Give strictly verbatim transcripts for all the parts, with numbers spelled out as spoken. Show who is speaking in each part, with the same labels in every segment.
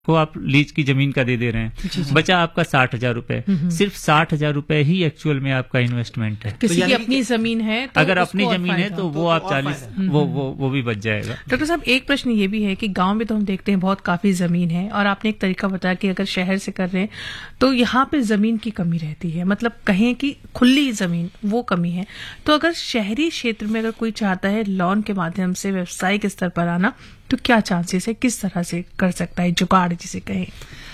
Speaker 1: को आप लीज की जमीन का दे दे रहे हैं, बचा आपका साठ हजार रुपए। सिर्फ साठ हजार रुपए ही एक्चुअल में आपका इन्वेस्टमेंट है।
Speaker 2: किसी तो की अपनी जमीन है तो
Speaker 1: अगर अपनी जमीन है तो, तो वो तो आप चालीस वो वो वो भी बच जाएगा।
Speaker 2: डॉक्टर साहब, एक प्रश्न ये भी है कि गांव में तो हम देखते हैं बहुत काफी जमीन है, और आपने एक तरीका बताया कि अगर शहर से कर रहे हैं तो यहाँ पे जमीन की कमी रहती है, मतलब कहें कि खुली जमीन वो कमी है। तो अगर शहरी क्षेत्र में अगर कोई चाहता है लोन के माध्यम से व्यवसायिक स्तर पर आना, तो क्या चांसेस है, किस तरह से कर सकता है, जुगाड़ जिसे कहें?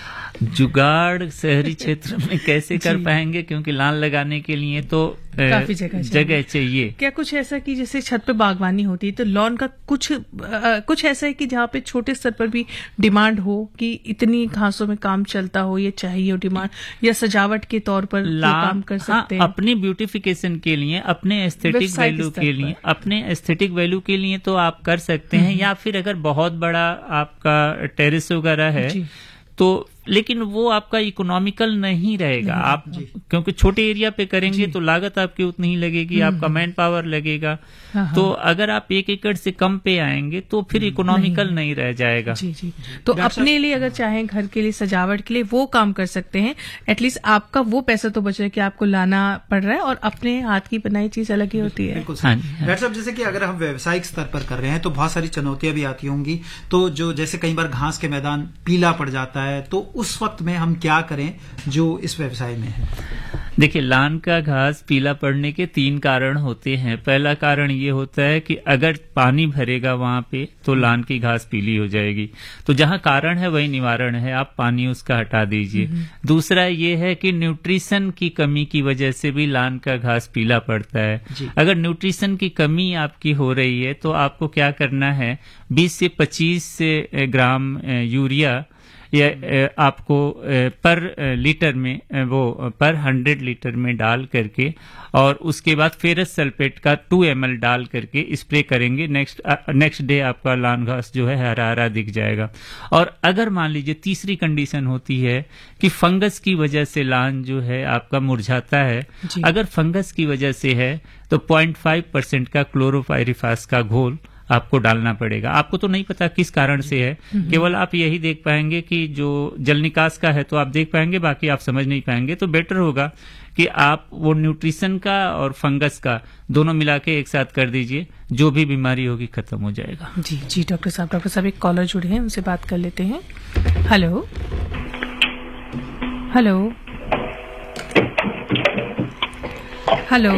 Speaker 1: जुगाड़ शहरी क्षेत्र में कैसे कर पाएंगे, क्योंकि लान लगाने के लिए तो
Speaker 2: काफी जगह
Speaker 1: जगह चाहिए।
Speaker 2: क्या कुछ ऐसा कि जैसे छत पे बागवानी होती है तो लॉन का कुछ आ, कुछ ऐसा है कि जहाँ पे छोटे स्तर पर भी डिमांड हो कि इतनी घासों में काम चलता हो, ये चाहिए हो डिमांड, या सजावट के तौर पर काम कर सकते हैं?
Speaker 1: हाँ, अपनी ब्यूटिफिकेशन के लिए, अपने एस्थेटिक वैल्यू के लिए, अपने एस्थेटिक वैल्यू के लिए तो आप कर सकते हैं। या फिर अगर बहुत बड़ा आपका टेरेस वगैरह है तो, लेकिन वो आपका इकोनॉमिकल नहीं रहेगा। नहीं, आप क्योंकि छोटे एरिया पे करेंगे तो लागत आपकी उतनी ही लगेगी, आपका मैन पावर लगेगा। हाँ, तो अगर आप एक एकड़ से कम पे आएंगे तो फिर इकोनॉमिकल नहीं, नहीं रह जाएगा।
Speaker 2: जी जी। तो अपने लिए अगर चाहें घर के लिए, सजावट के लिए, वो काम कर सकते हैं। एटलीस्ट आपका वो पैसा तो बच रहा है कि आपको लाना पड़ रहा है, और अपने हाथ की बनाई चीज अलग ही होती है।
Speaker 3: डॉक्टर साहब, जैसे कि अगर हम व्यवसायिक स्तर पर कर रहे हैं तो बहुत सारी चुनौतियां भी आती होंगी। तो जो जैसे कई बार घास के मैदान पीला पड़ जाता है, तो उस वक्त में हम क्या करें जो इस व्यवसाय में है?
Speaker 1: देखिए, लान का घास पीला पड़ने के तीन कारण होते हैं। पहला कारण ये होता है कि अगर पानी भरेगा वहां पे तो लान की घास पीली हो जाएगी। तो जहां कारण है वही निवारण है, आप पानी उसका हटा दीजिए। दूसरा ये है कि न्यूट्रिशन की कमी की वजह से भी लान का घास पीला पड़ता है। अगर न्यूट्रिशन की कमी आपकी हो रही है तो आपको क्या करना है, बीस से पच्चीस ग्राम यूरिया या आपको पर लीटर में, वो पर हंड्रेड लीटर में डाल करके, और उसके बाद फेरस सल्फेट का टू एम एल डाल करके स्प्रे करेंगे। नेक्स्ट नेक्स्ट डे आपका लान घास जो है हरा हरा दिख जाएगा। और अगर मान लीजिए तीसरी कंडीशन होती है कि फंगस की वजह से लान जो है आपका मुरझाता है, अगर फंगस की वजह से है तो पॉइंट फाइव परसेंट का क्लोरोपाइरिफास का घोल आपको डालना पड़ेगा। आपको तो नहीं पता किस कारण से है, केवल आप यही देख पाएंगे कि जो जल निकास का है तो आप देख पाएंगे, बाकी आप समझ नहीं पाएंगे। तो बेटर होगा कि आप वो न्यूट्रिशन का और फंगस का दोनों मिला के एक साथ कर दीजिए, जो भी बीमारी होगी खत्म हो जाएगा।
Speaker 2: जी जी। डॉक्टर साहब, डॉक्टर साहब एक कॉलर जुड़े हैं, उनसे बात कर लेते हैं। हेलो हेलो हेलो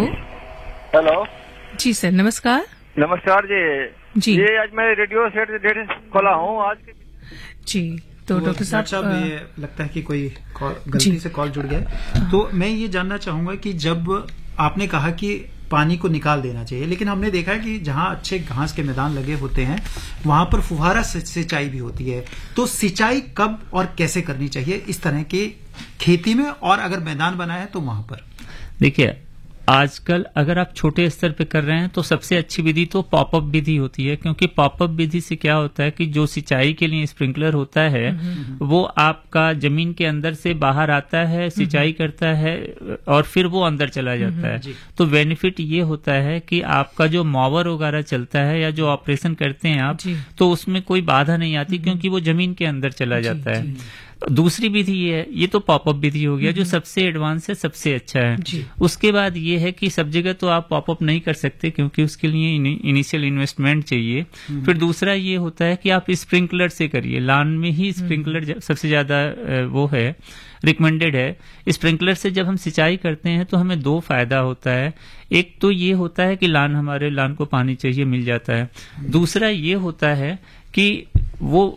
Speaker 2: हेलो जी सर, नमस्कार।
Speaker 4: नमस्कार जी। जी, ये आज मैं रेडियो सेट से खोला हूँ आज के।
Speaker 2: जी, तो डॉक्टर साहब,
Speaker 3: साहब ये लगता है कि कोई गलती से कॉल जुड़ गया। तो मैं ये जानना चाहूंगा कि जब आपने कहा कि पानी को निकाल देना चाहिए, लेकिन हमने देखा है कि जहां अच्छे घास के मैदान लगे होते हैं वहां पर फुहारा सिंचाई भी होती है। तो सिंचाई कब और कैसे करनी चाहिए इस तरह की खेती में, और अगर मैदान बना है तो वहां पर?
Speaker 1: देखिए, आजकल अगर आप छोटे स्तर पे कर रहे हैं तो सबसे अच्छी विधि तो पॉपअप विधि होती है, क्योंकि पॉपअप विधि से क्या होता है कि जो सिंचाई के लिए स्प्रिंकलर होता है वो आपका जमीन के अंदर से बाहर आता है, सिंचाई करता है और फिर वो अंदर चला जाता है। तो बेनिफिट ये होता है कि आपका जो मॉवर वगैरह चलता है या जो ऑपरेशन करते हैं आप, तो उसमें कोई बाधा नहीं आती, क्योंकि वो जमीन के अंदर चला जाता है। दूसरी विधि ये है, ये तो पॉपअप विधि हो गया जो सबसे एडवांस है, सबसे अच्छा है। उसके बाद ये है कि सब जगह तो आप पॉपअप नहीं कर सकते, क्योंकि उसके लिए इनिशियल इन्वेस्टमेंट चाहिए। फिर दूसरा ये होता है कि आप स्प्रिंकलर से करिए। लान में ही स्प्रिंकलर सबसे ज्यादा वो है, रिकमेंडेड है। स्प्रिंकलर से जब हम सिंचाई करते हैं तो हमें दो फायदा होता है। एक तो ये होता है कि लान हमारे लान को पानी चाहिए मिल जाता है। दूसरा ये होता है कि वो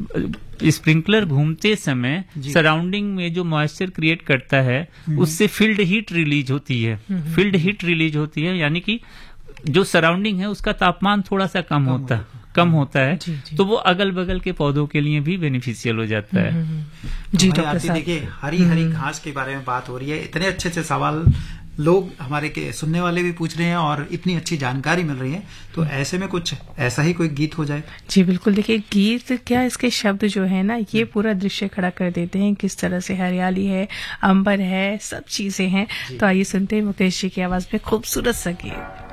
Speaker 1: स्प्रिंकलर घूमते समय सराउंडिंग में जो मॉइस्चर क्रिएट करता है उससे फील्ड हीट रिलीज होती है। फील्ड हीट रिलीज होती है यानी कि जो सराउंडिंग है उसका तापमान थोड़ा सा कम होता है कम होता है जी, जी। तो वो अगल बगल के पौधों के लिए भी बेनिफिशियल हो जाता है।
Speaker 3: जी डॉक्टर साहब, देखिए हरी हरी घास के बारे में बात हो रही है, इतने अच्छे अच्छे सवाल लोग हमारे के सुनने वाले भी पूछ रहे हैं और इतनी अच्छी जानकारी मिल रही है, तो ऐसे में कुछ ऐसा ही कोई गीत हो जाए।
Speaker 2: जी बिल्कुल, देखिए गीत क्या, इसके शब्द जो है ना ये पूरा दृश्य खड़ा कर देते हैं, किस तरह से हरियाली है, अंबर है, सब चीजें हैं। तो आइए सुनते हैं मुकेश जी की आवाज में खूबसूरत सा गीत।